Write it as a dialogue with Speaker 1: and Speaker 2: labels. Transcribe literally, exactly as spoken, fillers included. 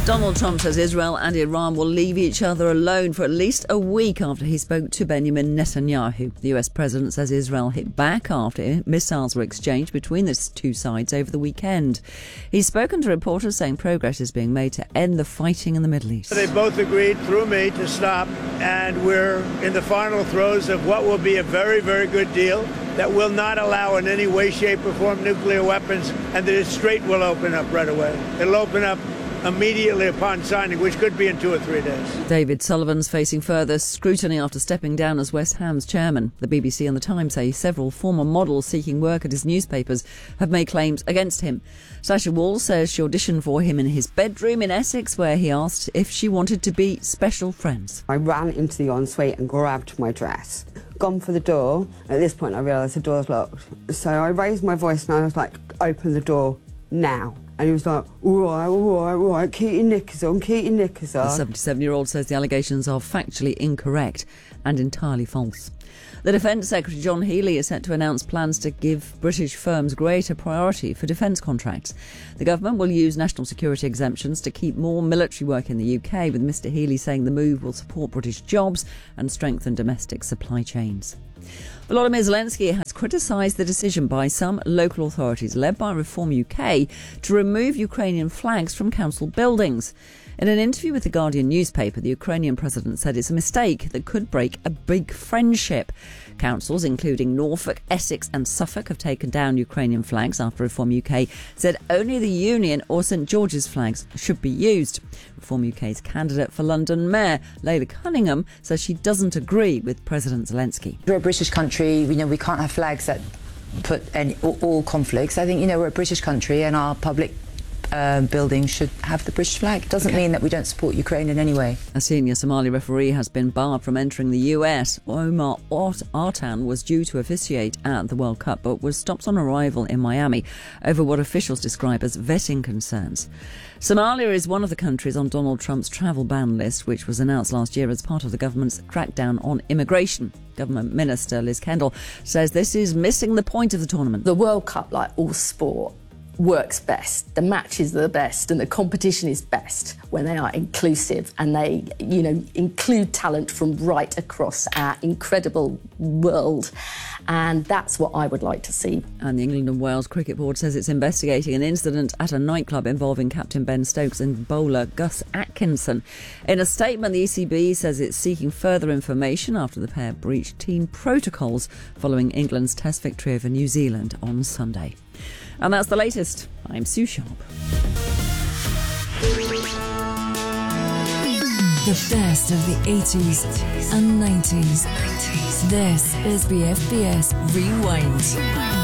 Speaker 1: Donald Trump says Israel and Iran will leave each other alone for at least a week after he spoke to Benjamin Netanyahu. The U S president says Israel hit back after missiles were exchanged between the two sides over the weekend. He's spoken to reporters saying progress is being made to end the fighting in the Middle East.
Speaker 2: They both agreed through me to stop, and we're in the final throes of what will be a very, very good deal that will not allow in any way, shape or form nuclear weapons, and that the strait will open up right away. It'll open up immediately upon signing, which could be in two or three days.
Speaker 1: David Sullivan's facing further scrutiny after stepping down as West Ham's chairman. The B B C and The Times say several former models seeking work at his newspapers have made claims against him. Sasha Wall says she auditioned for him in his bedroom in Essex, where he asked if she wanted to be special friends.
Speaker 3: I ran into the ensuite and grabbed my dress. Gone for the door. At this point I realised the door's locked. So I raised my voice and I was like, open the door now. And he was like, all right, all right, all right, keep your knickers on, keep your knickers on.
Speaker 1: The seventy-seven-year-old says the allegations are factually incorrect and entirely false. The Defence Secretary John Healey is set to announce plans to give British firms greater priority for defence contracts. The government will use national security exemptions to keep more military work in the U K, with Mr Healey saying the move will support British jobs and strengthen domestic supply chains. Volodymyr Zelensky has criticised the decision by some local authorities, led by Reform U K, to remove Ukrainian flags from council buildings. In an interview with the Guardian newspaper, the Ukrainian president said it's a mistake that could break a big friendship. Councils, including Norfolk, Essex and Suffolk, have taken down Ukrainian flags after Reform U K said only the Union or St George's flags should be used. Reform U K's candidate for London Mayor, Leila Cunningham, says she doesn't agree with President Zelensky.
Speaker 4: We're a British country, you know, we can't have flags that put any, all, all conflicts. I think, you know, we're a British country and our public Uh, building should have the British flag. It doesn't okay. mean that we don't support Ukraine in any way.
Speaker 1: A senior Somali referee has been barred from entering the U S. Omar Artan was due to officiate at the World Cup but was stopped on arrival in Miami over what officials describe as vetting concerns. Somalia is one of the countries on Donald Trump's travel ban list, which was announced last year as part of the government's crackdown on immigration. Government Minister Liz Kendall says this is missing the point of the tournament.
Speaker 5: The World Cup, like all sport, works best. The matches are the best and the competition is best when they are inclusive and they, you know, include talent from right across our incredible world. And that's what I would like to see.
Speaker 1: And the England and Wales Cricket Board says it's investigating an incident at a nightclub involving captain Ben Stokes and bowler Gus Atkinson. In a statement, the E C B says it's seeking further information after the pair breached team protocols following England's Test victory over New Zealand on Sunday. And that's the latest. I'm Sue Sharp.
Speaker 6: The best of the eighties and nineties. This is B F B S Rewind.